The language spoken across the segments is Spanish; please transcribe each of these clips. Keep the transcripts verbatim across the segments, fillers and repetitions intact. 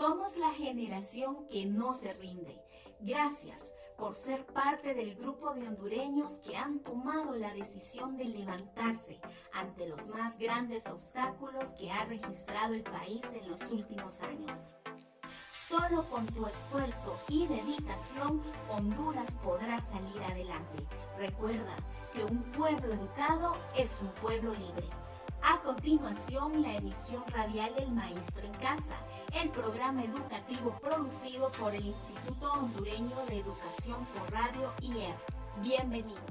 Somos la generación que no se rinde. Gracias por ser parte del grupo de hondureños que han tomado la decisión de levantarse ante los más grandes obstáculos que ha registrado el país en los últimos años. Solo con tu esfuerzo y dedicación, Honduras podrá salir adelante. Recuerda que un pueblo educado es un pueblo libre. A continuación, la emisión radial El Maestro en Casa, el programa educativo producido por el Instituto Hondureño de Educación por Radio I E R. Bienvenidos.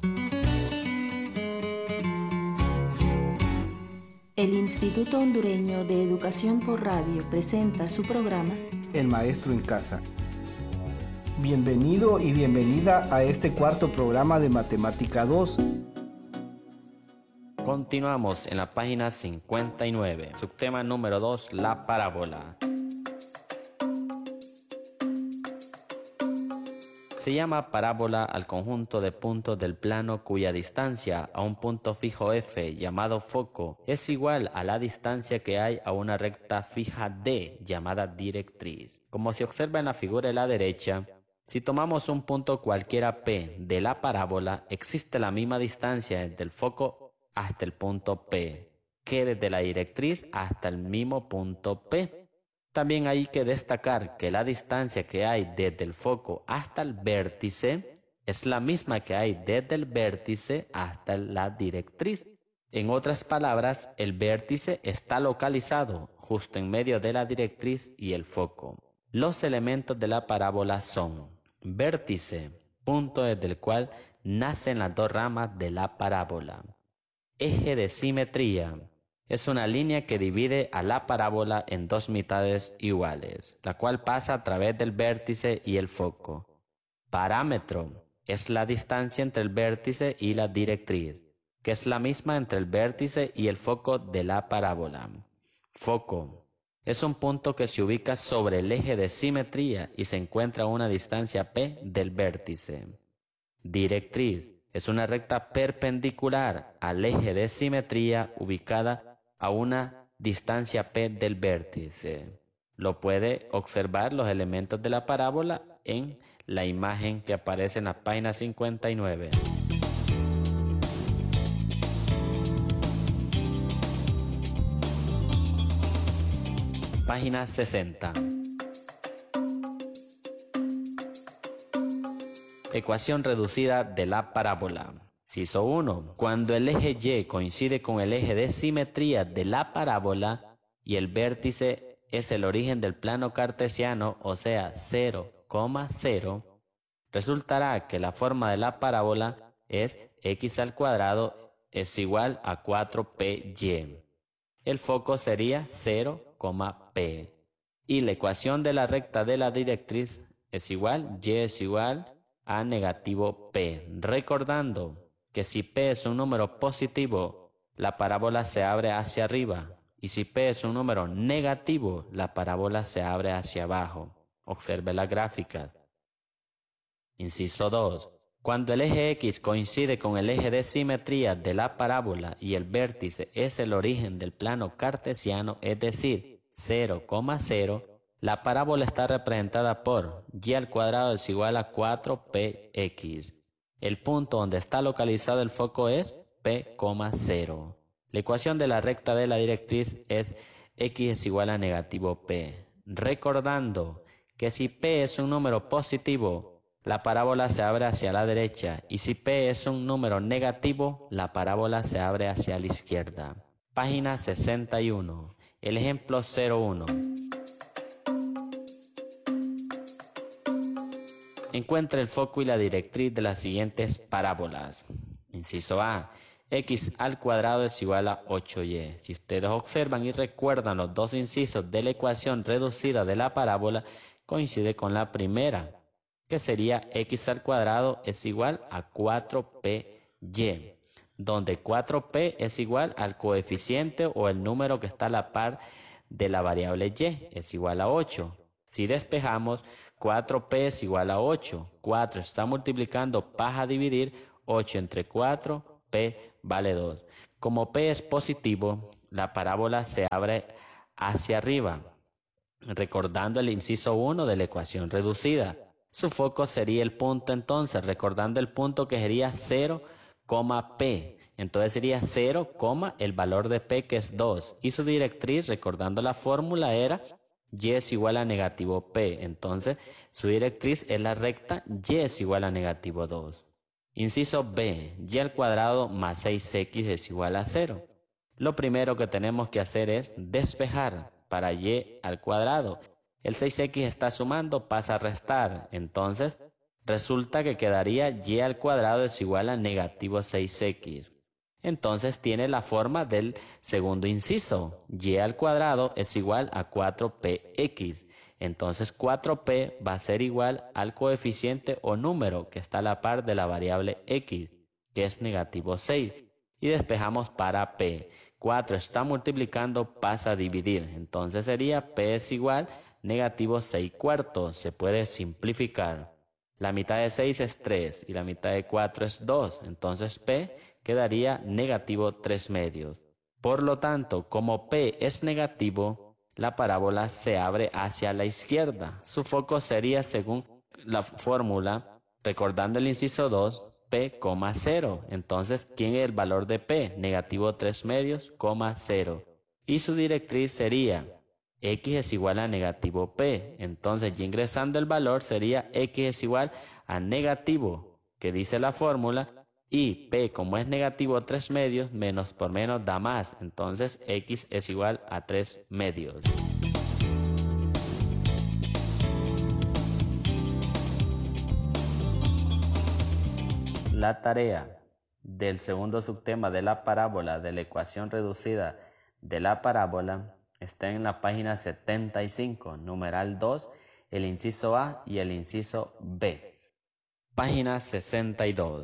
El Instituto Hondureño de Educación por Radio presenta su programa El Maestro en Casa. Bienvenido y bienvenida a este cuarto programa de Matemática dos. Continuamos en la página cincuenta y nueve, subtema número dos, la parábola. Se llama parábola al conjunto de puntos del plano cuya distancia a un punto fijo f llamado foco es igual a la distancia que hay a una recta fija d llamada directriz. Como se observa en la figura de la derecha, si tomamos un punto cualquiera p de la parábola, existe la misma distancia desde el foco hasta el punto P, que desde la directriz hasta el mismo punto P. También hay que destacar que la distancia que hay desde el foco hasta el vértice es la misma que hay desde el vértice hasta la directriz. En otras palabras, el vértice está localizado justo en medio de la directriz y el foco. Los elementos de la parábola son vértice, punto desde el cual nacen las dos ramas de la parábola. Eje de simetría es una línea que divide a la parábola en dos mitades iguales, la cual pasa a través del vértice y el foco. Parámetro es la distancia entre el vértice y la directriz, que es la misma entre el vértice y el foco de la parábola. Foco es un punto que se ubica sobre el eje de simetría y se encuentra a una distancia P del vértice. Directriz es una recta perpendicular al eje de simetría ubicada a una distancia P del vértice. Lo puede observar los elementos de la parábola en la imagen que aparece en la página cincuenta y nueve. Página sesenta. Ecuación reducida de la parábola. Inciso uno. Cuando el eje Y coincide con el eje de simetría de la parábola y el vértice es el origen del plano cartesiano, o sea, cero coma cero, resultará que la forma de la parábola es x al cuadrado es igual a cuatro p y. El foco sería cero coma p. Y la ecuación de la recta de la directriz es igual, y es igual a negativo p, recordando que si p es un número positivo, la parábola se abre hacia arriba, y si p es un número negativo, la parábola se abre hacia abajo. Observe la gráfica. Inciso dos. Cuando el eje X coincide con el eje de simetría de la parábola y el vértice es el origen del plano cartesiano, es decir, cero coma cero, la parábola está representada por y al cuadrado es igual a cuatro p x. El punto donde está localizado el foco es p, cero. La ecuación de la recta de la directriz es x es igual a negativo p. Recordando que si p es un número positivo, la parábola se abre hacia la derecha, y si p es un número negativo, la parábola se abre hacia la izquierda. Página sesenta y uno. El ejemplo cero uno. Encuentra el foco y la directriz de las siguientes parábolas. Inciso A. X al cuadrado es igual a ocho y. Si ustedes observan y recuerdan los dos incisos de la ecuación reducida de la parábola, coincide con la primera, que sería x al cuadrado es igual a cuatro p y, donde cuatro p es igual al coeficiente o el número que está a la par de la variable y, es igual a ocho. Si despejamos, cuatro p es igual a ocho. cuatro está multiplicando, pasa a dividir, ocho entre cuatro, p vale dos. Como p es positivo, la parábola se abre hacia arriba. recordando el inciso uno de la ecuación reducida. Su foco sería el punto entonces, recordando el punto que sería cero, P. Entonces sería cero, el valor de P que es dos. Y su directriz, recordando la fórmula, era Y es igual a negativo P. Entonces su directriz es la recta Y es igual a negativo dos. Inciso B, Y al cuadrado más seis X es igual a cero. Lo primero que tenemos que hacer es despejar para Y al cuadrado. El seis X está sumando, pasa a restar. Entonces resulta que quedaría Y al cuadrado es igual a negativo seis X. Entonces tiene la forma del segundo inciso. Y al cuadrado es igual a cuatro P X. Entonces cuatro P va a ser igual al coeficiente o número que está a la par de la variable X, que es negativo seis. Y despejamos para P. cuatro está multiplicando, pasa a dividir. Entonces sería P es igual a negativo seis cuartos. Se puede simplificar. La mitad de seis es tres y la mitad de cuatro es dos. Entonces P quedaría negativo tres medios. Por lo tanto, como P es negativo, la parábola se abre hacia la izquierda. Su foco sería, según la fórmula, recordando el inciso dos, P, cero. Entonces, ¿quién es el valor de P? Negativo tres medios, cero. Y su directriz sería X es igual a negativo P. Entonces, ya ingresando el valor sería X es igual a negativo, que dice la fórmula, y P, como es negativo tres medios, menos por menos da más. Entonces X es igual a tres medios. La tarea del segundo subtema de la parábola de la ecuación reducida de la parábola está en la página setenta y cinco, numeral dos, el inciso A y el inciso B. Página sesenta y dos.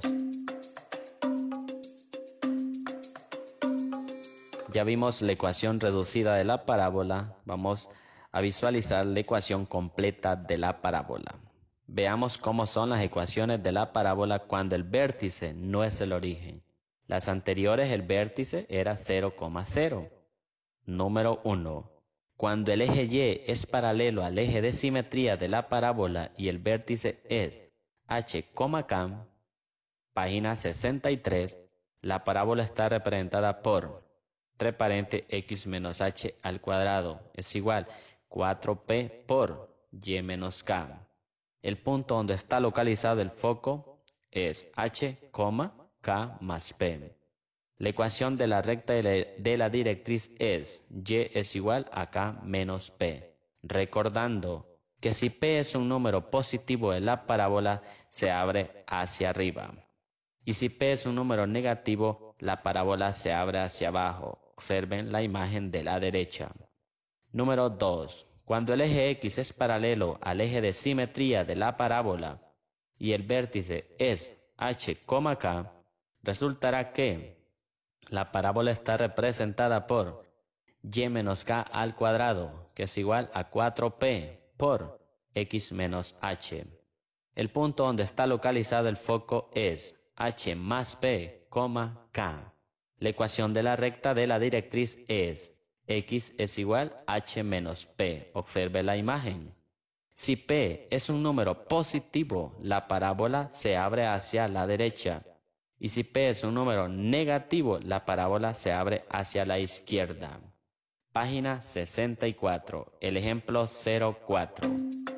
Ya vimos la ecuación reducida de la parábola. Vamos a visualizar la ecuación completa de la parábola. Veamos cómo son las ecuaciones de la parábola cuando el vértice no es el origen. Las anteriores, el vértice era cero, cero. Número uno. Cuando el eje Y es paralelo al eje de simetría de la parábola y el vértice es H, K, página sesenta y tres, la parábola está representada por tres paréntesis X menos H al cuadrado es igual cuatro P por Y menos K. El punto donde está localizado el foco es H, K más P. La ecuación de la recta de la directriz es Y es igual a K menos P. Recordando que si P es un número positivo en la parábola, se abre hacia arriba. Y si P es un número negativo, la parábola se abre hacia abajo. Observen la imagen de la derecha. Número dos. Cuando el eje X es paralelo al eje de simetría de la parábola y el vértice es H, K, resultará que la parábola está representada por Y menos K al cuadrado, que es igual a cuatro P por X menos H. El punto donde está localizado el foco es H más P, K. La ecuación de la recta de la directriz es X es igual a H menos P. Observe la imagen. Si P es un número positivo, la parábola se abre hacia la derecha. Y si P es un número negativo, la parábola se abre hacia la izquierda. Página sesenta y cuatro. El ejemplo cero cuatro.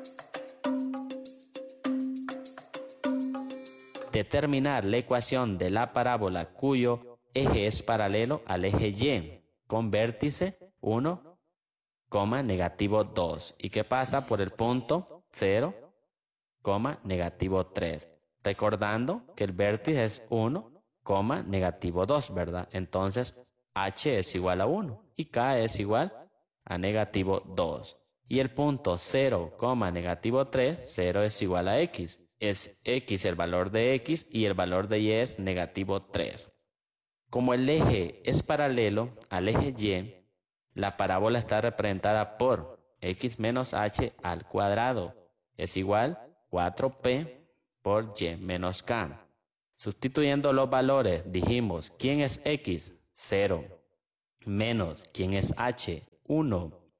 Determinar la ecuación de la parábola cuyo eje es paralelo al eje Y, con vértice uno, negativo dos, y que pasa por el punto cero, negativo tres. Recordando que el vértice es uno, negativo dos, ¿verdad? Entonces H es igual a uno y K es igual a negativo dos. Y el punto cero, negativo tres, cero es igual a X. Es X el valor de X y el valor de Y es negativo tres. Como el eje es paralelo al eje Y, la parábola está representada por X menos H al cuadrado. Es igual a cuatro P por Y menos K. Sustituyendo los valores, dijimos, ¿quién es X? cero. Menos, ¿quién es H? uno.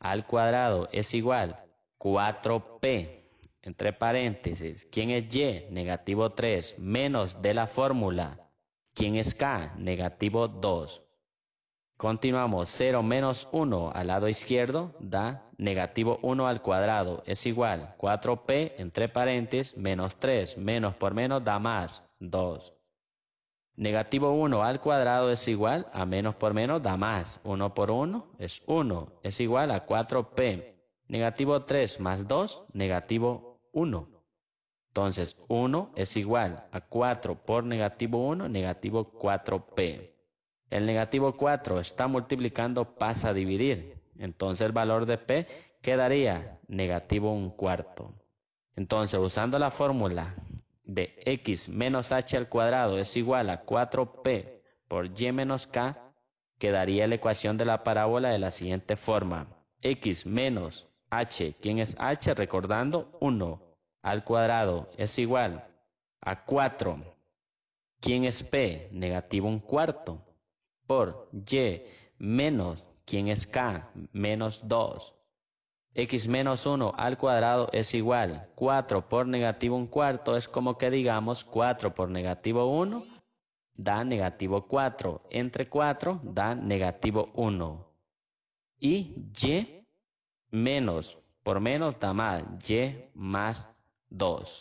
al cuadrado es igual a cuatro p, entre paréntesis, ¿quién es y? Negativo tres, menos de la fórmula, ¿quién es k? Negativo dos. Continuamos, cero menos uno al lado izquierdo da negativo uno al cuadrado es igual a cuatro p, entre paréntesis, menos tres, menos por menos da más, dos. Negativo uno al cuadrado es igual a menos por menos da más, uno por uno es uno, es igual a cuatro p. Negativo tres más dos, negativo uno. Entonces, uno es igual a cuatro por negativo uno, negativo cuatro p. El negativo cuatro está multiplicando, pasa a dividir. Entonces, el valor de p quedaría negativo un cuarto. Entonces, usando la fórmula de x menos h al cuadrado es igual a cuatro p por y menos k, quedaría la ecuación de la parábola de la siguiente forma. X menos h, ¿quién es h? Recordando, uno al cuadrado es igual a cuatro. ¿Quién es p? Negativo un cuarto. Por y menos, ¿quién es k? Menos dos. X menos uno al cuadrado es igual a cuatro por negativo un cuarto, es como que digamos cuatro por negativo uno da negativo cuatro, entre cuatro da negativo uno. Y y menos por menos da más, y más dos.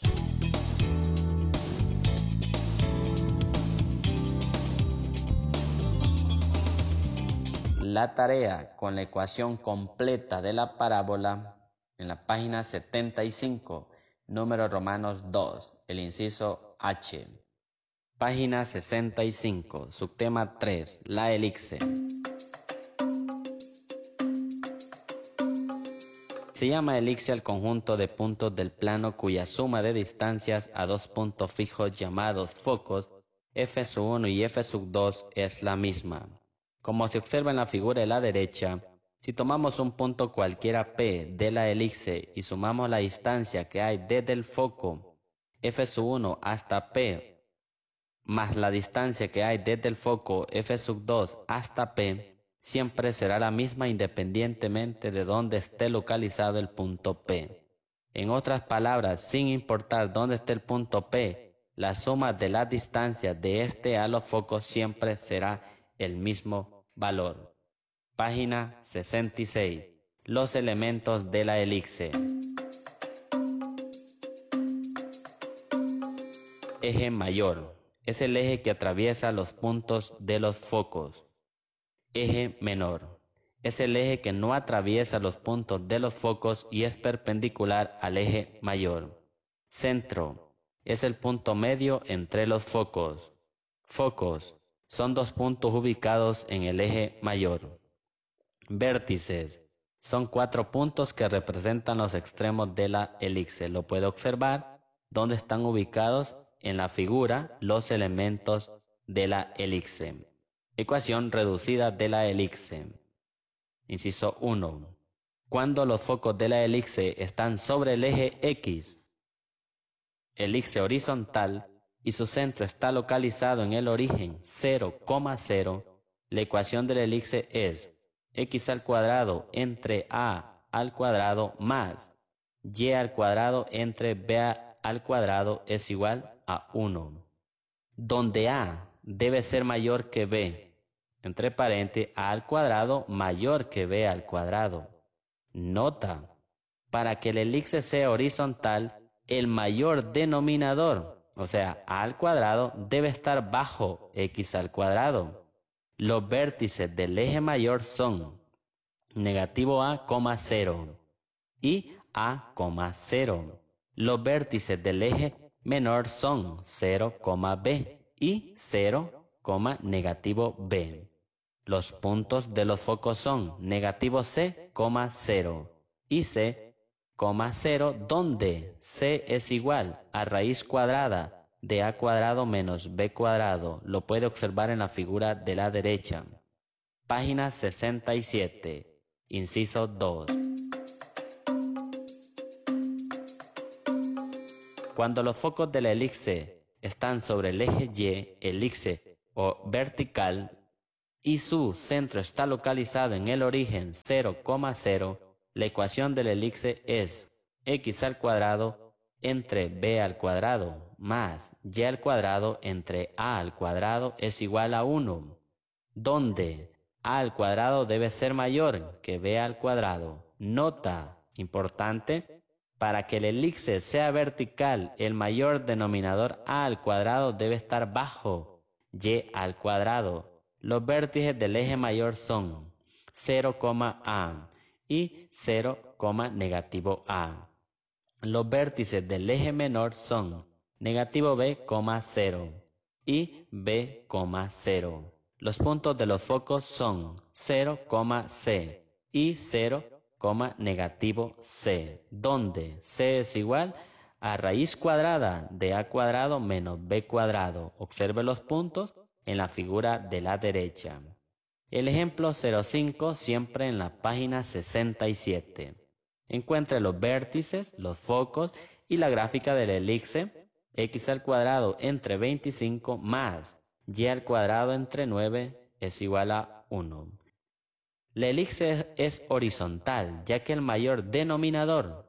La tarea con la ecuación completa de la parábola en la página setenta y cinco, número romanos dos, el inciso H. Página sesenta y cinco, subtema tres, la elipse. Se llama elipse al conjunto de puntos del plano cuya suma de distancias a dos puntos fijos llamados focos, f sub uno y f sub dos, es la misma. Como se observa en la figura de la derecha, si tomamos un punto cualquiera P de la elipse y sumamos la distancia que hay desde el foco f sub uno hasta P, más la distancia que hay desde el foco f sub dos hasta P, siempre será la misma independientemente de dónde esté localizado el punto P. En otras palabras, sin importar dónde esté el punto P, la suma de las distancias de este a los focos siempre será el mismo valor. Página sesenta y seis. Los elementos de la elipse. Eje mayor. Es el eje que atraviesa los puntos de los focos. Eje menor. Es el eje que no atraviesa los puntos de los focos y es perpendicular al eje mayor. Centro. Es el punto medio entre los focos. Focos. Son dos puntos ubicados en el eje mayor. Vértices. Son cuatro puntos que representan los extremos de la elipse. Lo puede observar donde están ubicados en la figura los elementos de la elipse. Ecuación reducida de la elipse. Inciso uno. Cuando los focos de la elipse están sobre el eje X, elipse horizontal, y su centro está localizado en el origen cero coma cero, la ecuación de la elipse es x al cuadrado entre a al cuadrado más y al cuadrado entre b al cuadrado es igual a uno, donde a debe ser mayor que b, entre paréntesis a al cuadrado mayor que b al cuadrado. Nota, para que la elipse sea horizontal, el mayor denominador, o sea, a al cuadrado, debe estar bajo x al cuadrado. Los vértices del eje mayor son negativo a, cero y a, cero. Los vértices del eje menor son cero, b y cero, negativo b. Los puntos de los focos son negativo c, cero y c, cero, donde c es igual a raíz cuadrada de a cuadrado menos b cuadrado. Lo puede observar en la figura de la derecha. Página sesenta y siete, inciso dos. Cuando los focos de la elipse están sobre el eje Y, elipse o vertical, y su centro está localizado en el origen cero coma cero, la ecuación del elixir es x al cuadrado entre b al cuadrado más y al cuadrado entre a al cuadrado es igual a uno, donde a al cuadrado debe ser mayor que b al cuadrado. Nota importante: para que el elixir sea vertical, el mayor denominador a al cuadrado debe estar bajo y al cuadrado. Los vértices del eje mayor son cero, a y cero, negativo a. Los vértices del eje menor son negativo b, cero y b, cero. Los puntos de los focos son cero, c y cero, negativo c, donde c es igual a raíz cuadrada de a cuadrado menos b cuadrado. Observe los puntos en la figura de la derecha. El ejemplo cero cinco siempre en la página sesenta y siete. Encuentre los vértices, los focos y la gráfica del elixir. X al cuadrado entre veinticinco más y al cuadrado entre nueve es igual a uno. La elixir es horizontal, ya que el mayor denominador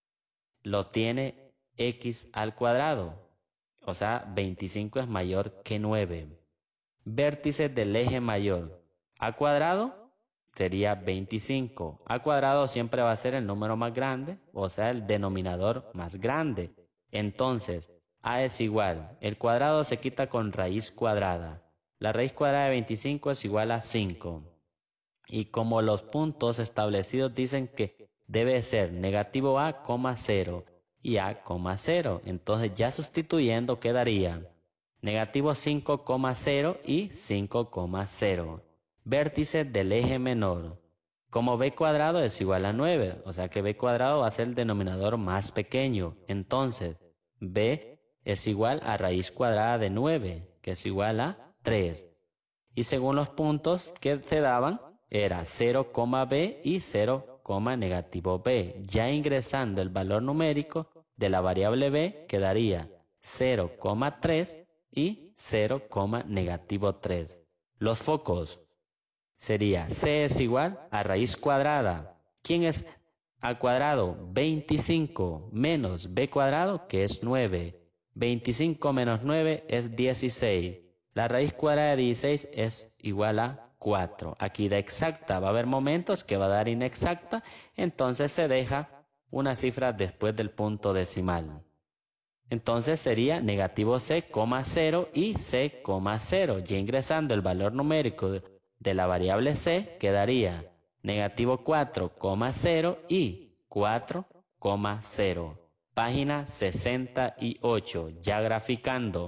lo tiene x al cuadrado, o sea, veinticinco es mayor que nueve. Vértices del eje mayor. A cuadrado sería veinticinco. A cuadrado siempre va a ser el número más grande, o sea, el denominador más grande. Entonces, a es igual, el cuadrado se quita con raíz cuadrada. La raíz cuadrada de veinticinco es igual a cinco. Y como los puntos establecidos dicen que debe ser negativo a, cero y a, cero, entonces ya sustituyendo quedaría negativo cinco, cero y cinco, cero. Vértices del eje menor. Como b cuadrado es igual a nueve, o sea que b cuadrado va a ser el denominador más pequeño. Entonces, b es igual a raíz cuadrada de nueve, que es igual a tres. Y según los puntos que se daban, era cero, b y cero, negativo b. Ya ingresando el valor numérico de la variable b, quedaría cero, tres y cero, negativo tres. Los focos sería c es igual a raíz cuadrada. ¿Quién es al cuadrado? veinticinco menos b cuadrado, que es nueve. veinticinco menos nueve es dieciséis. La raíz cuadrada de dieciséis es igual a cuatro. Aquí da exacta, va a haber momentos que va a dar inexacta, entonces se deja una cifra después del punto decimal. Entonces sería negativo c, cero y c, cero. Ya ingresando el valor numérico de, de la variable c, quedaría negativo cuatro, cero y cuatro, cero. Página sesenta y ocho, ya graficando.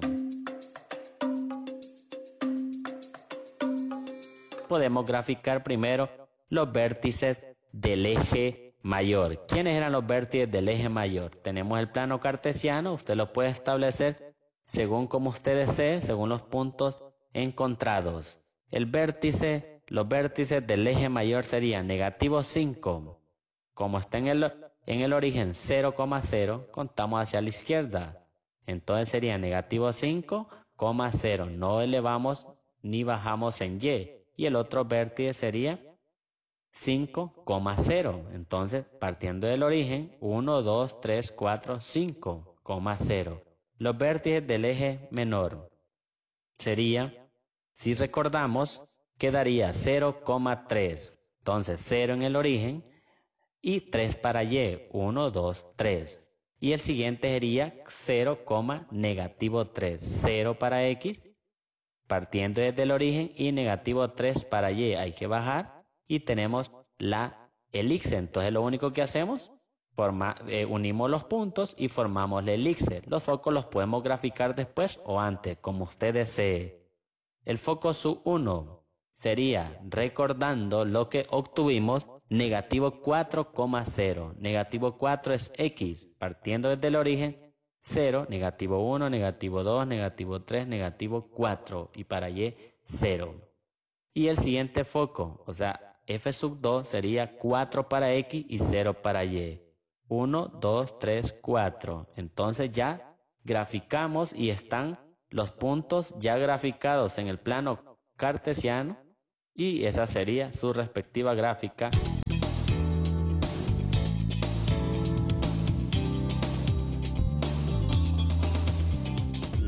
Podemos graficar primero los vértices del eje mayor. ¿Quiénes eran los vértices del eje mayor? Tenemos el plano cartesiano, usted lo puede establecer según como usted desee, según los puntos encontrados. El vértice, los vértices del eje mayor serían negativo cinco, como está en el, en el origen cero, cero, contamos hacia la izquierda. Entonces sería negativo cinco, cero, no elevamos ni bajamos en y. Y el otro vértice sería cinco, cero. Entonces, partiendo del origen, uno, dos, tres, cuatro, cinco, cero. Los vértices del eje menor sería, si recordamos, quedaría cero, tres. Entonces, cero en el origen y tres para y, uno, dos, tres. Y el siguiente sería cero, negativo tres, cero para x, partiendo desde el origen, y negativo tres para y, hay que bajar y tenemos la elixir. Entonces lo único que hacemos, forma, eh, unimos los puntos y formamos la elixir. Los focos los podemos graficar después o antes, como usted desee. El foco sub uno sería, recordando lo que obtuvimos, negativo cuatro, cero. Negativo cuatro es x, partiendo desde el origen, cero, negativo uno, negativo dos, negativo tres, negativo cuatro y para y cero. Y el siguiente foco, o sea, f sub dos sería cuatro para x y cero para y. uno, dos, tres, cuatro. Entonces ya graficamos y están los puntos ya graficados en el plano cartesiano y esa sería su respectiva gráfica.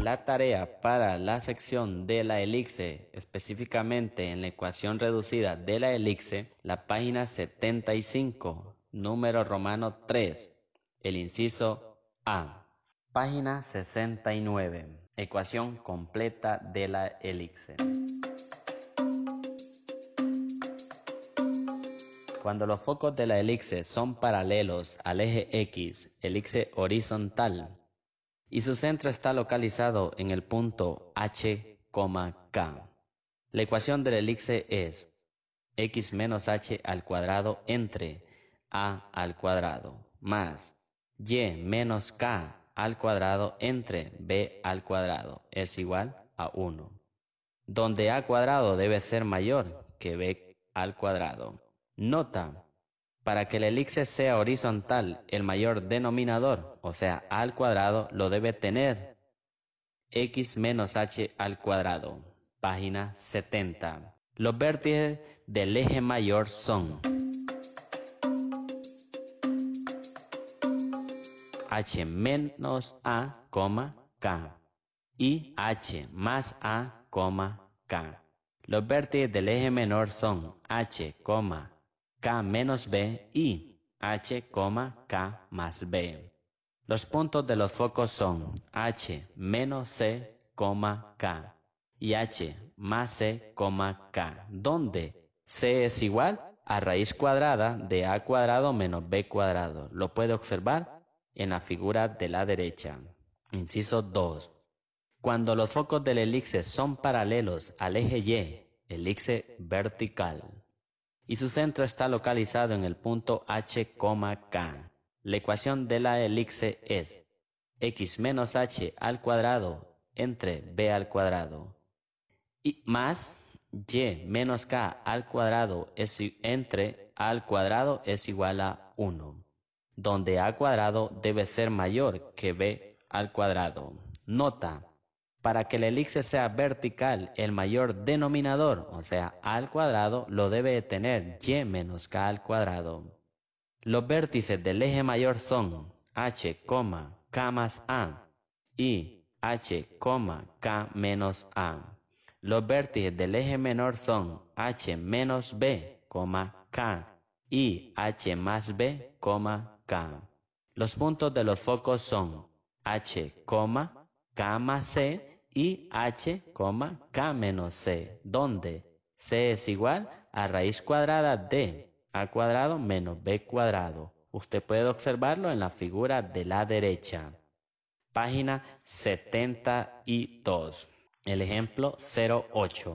la tarea para la sección de la elipse, específicamente en la ecuación reducida de la elipse, la página setenta y cinco, número romano tres, el inciso A. Página sesenta y nueve, ecuación completa de la elipse. Cuando los focos de la elipse son paralelos al eje X, elipse horizontal, y su centro está localizado en el punto H, K. La ecuación de la elipse es x menos h al cuadrado entre a al cuadrado más y menos k al cuadrado entre b al cuadrado es igual a uno, donde a cuadrado debe ser mayor que b al cuadrado. Nota: para que la elipse sea horizontal, el mayor denominador, o sea, a al cuadrado, lo debe tener x menos h al cuadrado. Página setenta. Los vértices del eje mayor son h menos a, k y h más a, k. Los vértices del eje menor son h, k menos b y h, k más b. Los puntos de los focos son h menos c, k y h más c, k, donde c es igual a raíz cuadrada de a cuadrado menos b cuadrado. Lo puede observar en la figura de la derecha. Inciso dos. Cuando los focos de la elipse son paralelos al eje Y, elipse vertical, y su centro está localizado en el punto H, K, la ecuación de la elipse es x menos h al cuadrado entre b al cuadrado y más y menos k al cuadrado es entre a al cuadrado es igual a uno, donde a cuadrado debe ser mayor que b al cuadrado. Nota: para que la elipse sea vertical, el mayor denominador, o sea, a al cuadrado, lo debe tener y menos k al cuadrado. Los vértices del eje mayor son h, k más a y h, k menos a. Los vértices del eje menor son h menos b, k y h más b, k. Los puntos de los focos son h, k más c y h, k menos c, donde c es igual a raíz cuadrada de a cuadrado menos b cuadrado. Usted puede observarlo en la figura de la derecha. Página setenta y dos. El ejemplo cero ocho.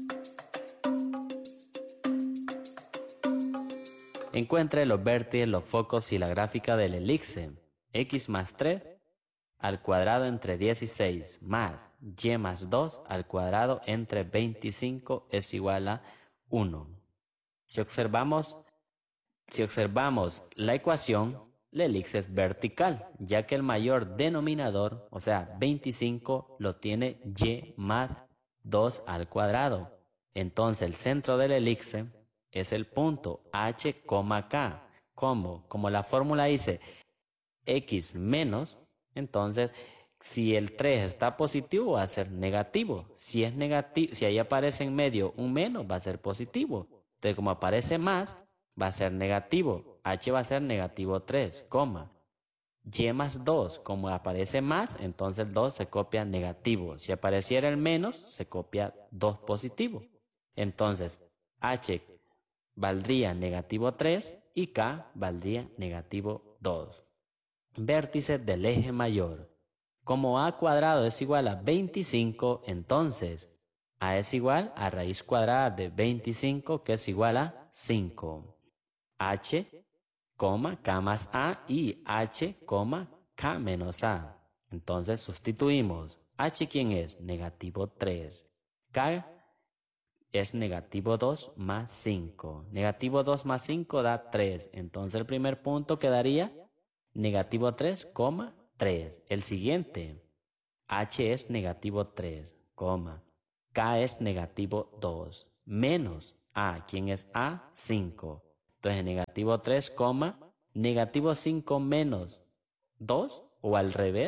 Encuentre los vértices, los focos y la gráfica de la elipse. X más tres al cuadrado entre dieciséis más y más dos al cuadrado entre veinticinco es igual a uno. Si observamos, si observamos la ecuación, la elipse es vertical, ya que el mayor denominador, o sea, veinticinco, lo tiene y más dos al cuadrado. Entonces el centro de la elipse es el punto H, K. ¿Cómo? Como la fórmula dice x menos, entonces si el tres está positivo va a ser negativo. Si es negativo, si ahí aparece en medio un menos, va a ser positivo. Entonces como aparece más, va a ser negativo. H va a ser negativo tres, y más dos, como aparece más, entonces el dos se copia negativo. Si apareciera el menos, se copia dos positivo. Entonces h valdría negativo tres y k valdría negativo dos. Vértices del eje mayor. Como a cuadrado es igual a veinticinco, entonces a es igual a raíz cuadrada de veinticinco, que es igual a cinco. H, k más a y h, k menos a. Entonces sustituimos. H, ¿quién es? Negativo tres. K es negativo dos más cinco. Negativo dos más cinco da tres. Entonces el primer punto quedaría negativo tres, tres. El siguiente. H es negativo tres, K es negativo dos. Menos A. ¿Quién es A? cinco. Entonces negativo tres, negativo cinco menos dos, o al revés,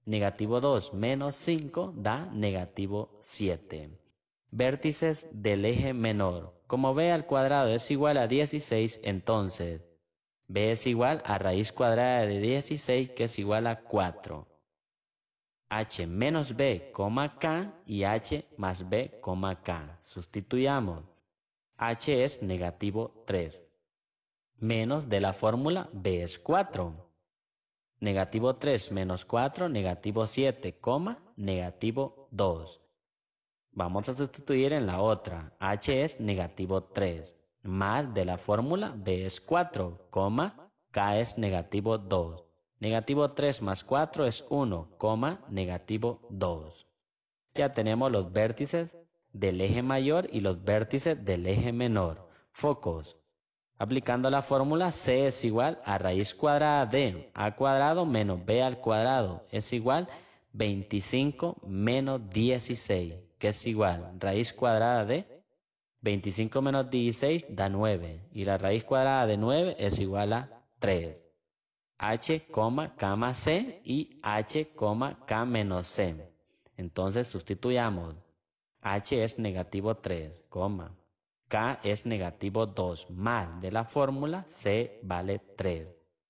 Negativo dos menos cinco da negativo siete. Vértices del eje menor. Como b al cuadrado es igual a dieciséis, entonces b es igual a raíz cuadrada de dieciséis, que es igual a cuatro. H menos b, k y h más b, k. Sustituyamos. H es negativo tres. Menos de la fórmula b es cuatro. Negativo tres menos cuatro, negativo siete, negativo dos. Vamos a sustituir en la otra. H es negativo tres. Más de la fórmula b es cuatro, k es negativo dos. Negativo tres más cuatro es uno, negativo dos. Ya tenemos los vértices del eje mayor y los vértices del eje menor. Focos. Aplicando la fórmula, c es igual a raíz cuadrada de a cuadrado menos b al cuadrado. Es igual veinticinco menos dieciséis, que es igual raíz cuadrada de veinticinco menos dieciséis da nueve. Y la raíz cuadrada de nueve es igual a tres. H, K más C y H, K menos C. Entonces sustituyamos. H es negativo tres, K es negativo dos, más de la fórmula C vale tres.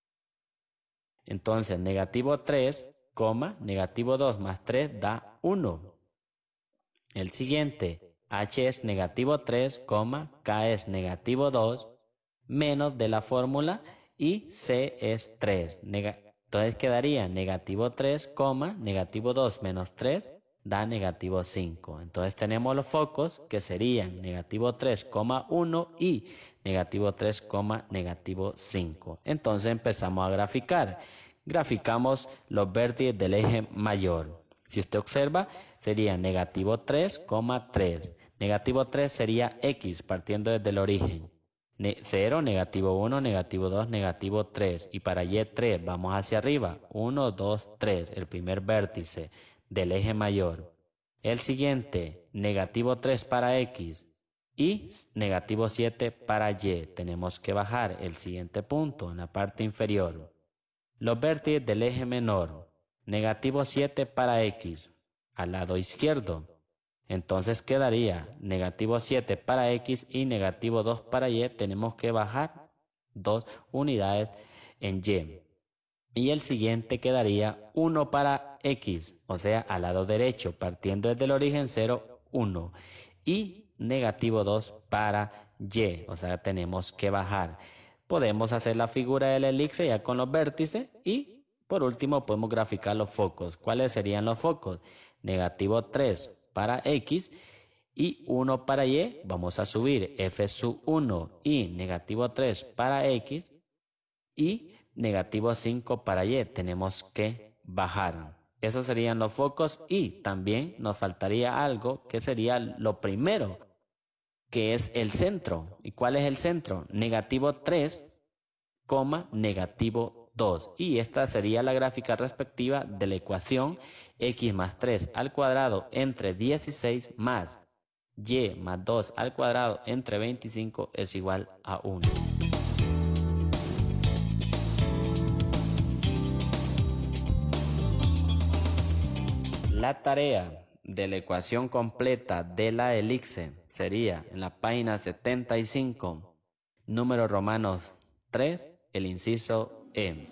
Entonces negativo tres, negativo dos más tres da uno. El siguiente, H es negativo tres, K es negativo dos, menos de la fórmula y C es tres. Entonces quedaría negativo tres, negativo dos menos tres da negativo cinco. Entonces tenemos los focos que serían negativo tres, uno y negativo tres, negativo cinco. Entonces empezamos a graficar. Graficamos los vértices del eje mayor. Si usted observa, sería negativo tres, tres. Negativo tres sería X partiendo desde el origen. cero, negativo uno, negativo dos, negativo tres. Y para Y tres vamos hacia arriba. uno, dos, tres. El primer vértice del eje mayor. El siguiente, negativo tres para X y negativo siete para Y. Tenemos que bajar el siguiente punto en la parte inferior. Los vértices del eje menor, negativo siete para X al lado izquierdo. Entonces quedaría negativo siete para X y negativo dos para Y. Tenemos que bajar dos unidades en Y. Y el siguiente quedaría uno para X, o sea, al lado derecho, partiendo desde el origen cero, uno. Y negativo dos para Y, o sea, tenemos que bajar. Podemos hacer la figura del elipse ya con los vértices y por último podemos graficar los focos. ¿Cuáles serían los focos? Negativo tres para X y uno para Y. Vamos a subir F sub uno y negativo tres para X y negativo cinco para Y. Tenemos que bajar. Esos serían los focos y también nos faltaría algo que sería lo primero, que es el centro. ¿Y cuál es el centro? Negativo tres, negativo dos. Y esta sería la gráfica respectiva de la ecuación X más tres al cuadrado entre dieciséis más Y más dos al cuadrado entre veinticinco es igual a uno. La tarea de la ecuación completa de la elipse sería en la página setenta y cinco, número romanos tres, el inciso E.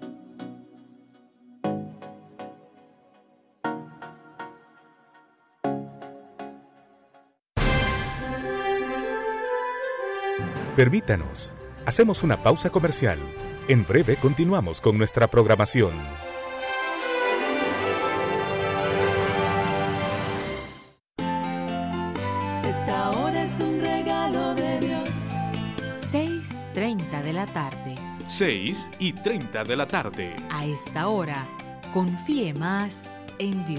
Permítanos, hacemos una pausa comercial. En breve continuamos con nuestra programación. Esta hora es un regalo de Dios. seis y treinta de la tarde. seis y treinta de la tarde. A esta hora, confíe más en Dios.